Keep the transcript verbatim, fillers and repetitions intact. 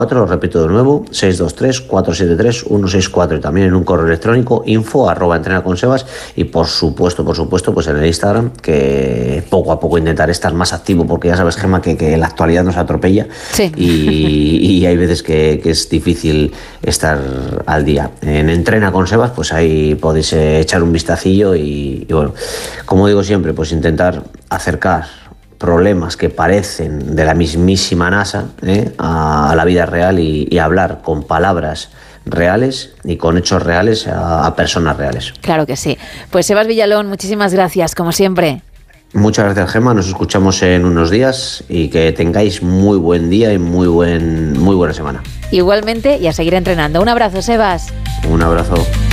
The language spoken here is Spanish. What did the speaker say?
Lo repito de nuevo, seis dos tres, cuatro siete tres, uno seis cuatro, y también en un correo electrónico info arroba entrenaconsebas, y por supuesto, por supuesto, pues en el Instagram, que poco a poco intentaré estar más activo, porque ya sabes, Gemma, que, que la actualidad nos atropella. Sí. y, y hay veces que, que es difícil estar al día. En Entrena con Sebas, pues ahí podéis eh, echar un vistacillo y, y bueno, como digo siempre, pues intentar acercar problemas que parecen de la mismísima NASA ¿eh? a, a la vida real y, y hablar con palabras reales y con hechos reales a, a personas reales. Claro que sí. Pues Sebas Villalón, muchísimas gracias, como siempre. Muchas gracias, Gemma. Nos escuchamos en unos días y que tengáis muy buen día y muy, buen, muy buena semana. Igualmente, y a seguir entrenando. Un abrazo, Sebas. Un abrazo.